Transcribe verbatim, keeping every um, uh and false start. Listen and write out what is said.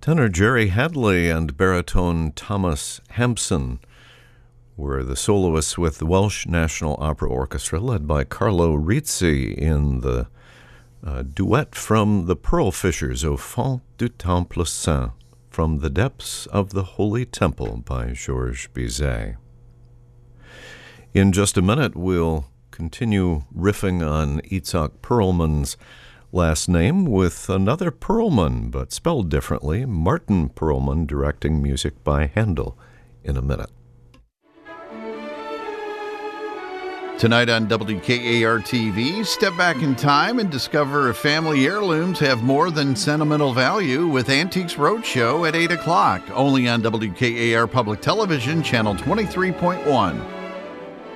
Tenor Jerry Hadley and baritone Thomas Hampson were the soloists with the Welsh National Opera Orchestra, led by Carlo Rizzi in the uh, duet from the Pearl Fishers, Au fond du Temple Saint, from the Depths of the Holy Temple by Georges Bizet. In just a minute, we'll continue riffing on Itzhak Perlman's last name with another Perlman, but spelled differently, Martin Perlman, directing music by Handel, in a minute. Tonight on W K A R T V, step back in time and discover if family heirlooms have more than sentimental value with Antiques Roadshow at eight o'clock, only on W K A R Public Television, Channel twenty-three point one.